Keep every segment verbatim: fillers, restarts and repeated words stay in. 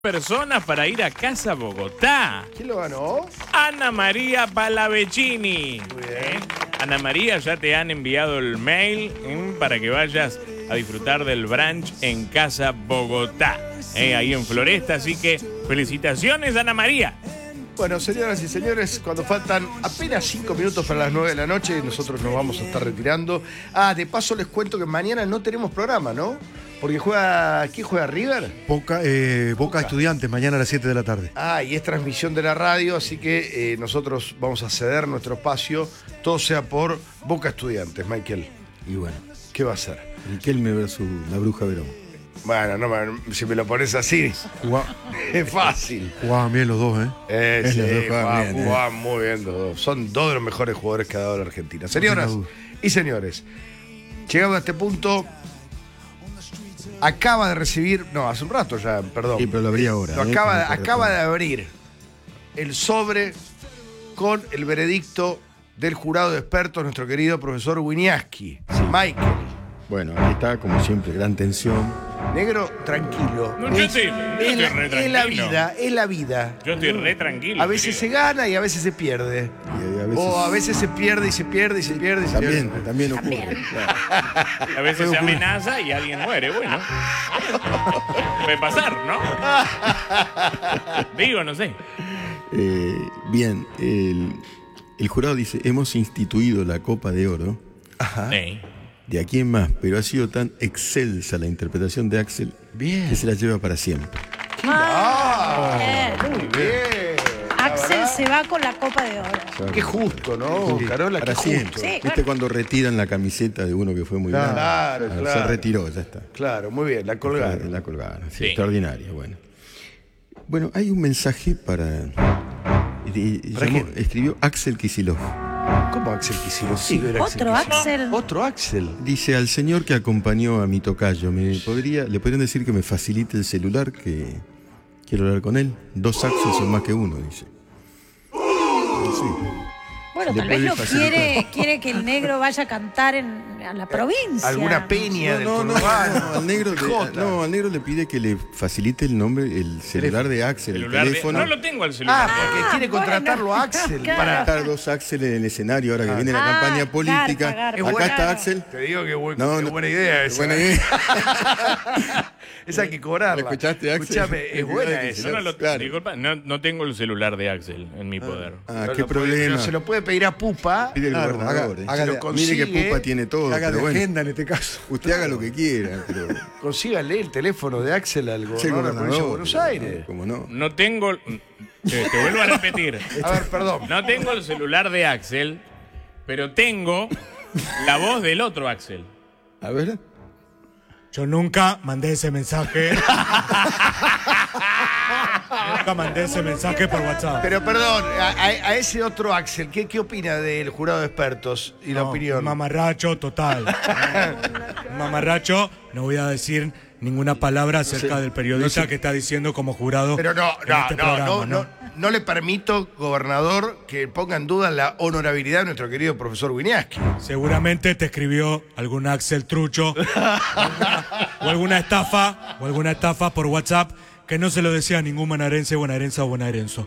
Personas para ir a Casa Bogotá. ¿Quién lo ganó? Ana María Palavecini. Muy bien. ¿Eh? Ana María, ya te han enviado el mail ¿eh? para que vayas a disfrutar del brunch en Casa Bogotá, ¿eh? ahí en Floresta. Así que felicitaciones, Ana María. Bueno, señoras y señores, cuando faltan apenas cinco minutos para las nueve de la noche, nosotros nos vamos a estar retirando. Ah, de paso les cuento que mañana no tenemos programa, ¿no? Porque juega... ¿Quién juega? ¿River? Boca, eh, Boca, Boca Estudiantes, mañana a las siete de la tarde. Ah, y es transmisión de la radio, así que eh, nosotros vamos a ceder nuestro espacio, todo sea por Boca Estudiantes, Michael. Y bueno, ¿Qué va a ser? Riquelme versus la Bruja Verón. Bueno, no, me- si me lo pones así, Jugá- es fácil. Jugaban bien los dos, ¿eh? Eh, Es sí, los dos juegan jugaban, bien, eh. jugaban muy bien los dos. Son dos de los mejores jugadores que ha dado la Argentina. Señoras duda. y señores, llegamos a este punto. Acaba de recibir, no, hace un rato ya, perdón. Sí, pero lo abrí ahora. Lo ¿eh? acaba, Como acaba de corresponde. abrir el sobre con el veredicto del jurado de expertos, nuestro querido profesor Winiaski. Michael, Bueno, aquí está, como siempre, gran tensión. negro, tranquilo. No, yo es, estoy- yo es estoy la, re es la tranquilo. vida, es la vida. Yo estoy re tranquilo. A veces se querido. gana y a veces se pierde. Y a veces, O a veces se pierde y se pierde y se pierde y se también, pierde. también ocurre. Claro. A veces se amenaza y alguien muere. Bueno, puede pasar, ¿no? Digo, no sé. Eh, bien, el, el jurado dice, hemos instituido la Copa de Oro Sí. de aquí en más, pero ha sido tan excelsa la interpretación de Axel Bien. que se la lleva para siempre. Ah, Bien. muy bien. La Axel verdad, se va con la Copa de Oro. Qué justo, ¿no, Sí, Carola? Qué para justo. siempre. Sí, ¿Viste claro. cuando retiran la camiseta de uno que fue muy Claro, grande? Ah, claro. Se retiró, ya está. Claro, muy bien, la colgaron. La colgaron, sí, Sí. extraordinaria, bueno. Bueno, hay un mensaje para... eh, ¿Para llamó- quién? escribió Axel Kicillof. ¿Cómo Axel Kicillof? Sí, era Otro Kicillof. Axel. Otro Axel. Dice, al señor que acompañó a mi tocayo, ¿me podría, ¿le podrían decir que me facilite el celular? Que quiero hablar con él. Dos Axel son más que uno, dice. Sí. Bueno, Le tal vez puede lo facilitar. quiere, quiere que el negro vaya a cantar en, a la provincia. Alguna peña del No, no, conurbano. no, al negro, le, Jota. no, al negro le pide que le facilite el nombre, el celular de Axel, el Celular de- teléfono. No lo tengo el celular. Ah, porque quiere bueno. contratarlo a Axel Claro. para... Estar dos Axel en el escenario ahora que viene la Ah, campaña política. garpa, garpa. Es Acá buena. está Axel. Te digo que buen- No, qué no. buena idea esa. Buena idea. Esa hay que cobrarla. ¿La escuchaste, Axel? Escuchame, es buena Ay, esa. No, no, lo- Claro. disculpa, no, no tengo el celular de Axel en mi poder. Ah, No qué lo puede- problema. pero se lo puede pedir a Pupa. Pide el Claro, gobernador. haga- eh. haga Se lo de- consigue, Mire que Pupa tiene todo, Haga pero de bueno. agenda en este caso. Usted haga lo que quiera, pero... Consígale el teléfono de Axel al Sí, gobernador de la provincia de Buenos Aires. Como no. No tengo... Te, te vuelvo a repetir. A ver, perdón. No tengo el celular de Axel, pero tengo la voz del otro Axel. A ver. Yo nunca mandé ese mensaje. Nunca mandé ese mensaje por WhatsApp. Pero perdón, a, a- a ese otro Axel, ¿qué, qué opina del jurado de expertos y la No, opinión? Un mamarracho total. Un mamarracho. No voy a decir ninguna palabra acerca del periodista que está diciendo como jurado. Pero no, en no, este no, programa, no, no, no le permito, gobernador, que ponga en duda la honorabilidad de nuestro querido profesor Winiaski. Seguramente te escribió algún Axel trucho o alguna, o alguna estafa o alguna estafa por WhatsApp que no se lo decía a ningún bonaerense, bonaerense o bonaerenso.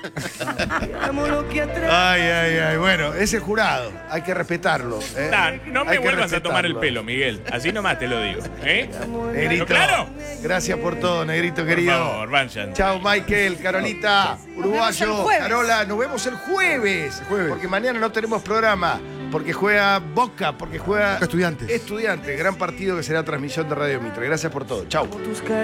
Ay, ay, ay. Bueno, ese jurado, hay que respetarlo. ¿eh? Nah, no me Hay que vuelvas a tomar el respetarlo. pelo, Miguel. Así nomás te lo digo. ¿Eh? Negrito, ¿Claro? gracias por todo, Negrito Por querido. favor, vayan. Chao, Michael, Carolita, vemos el Uruguayo, jueves. Carola. Nos vemos el jueves, jueves. porque mañana no tenemos programa, porque juega Boca, porque juega Boca Estudiantes. Estudiantes, gran partido que será transmisión de Radio Mitre. Gracias por todo. Chao.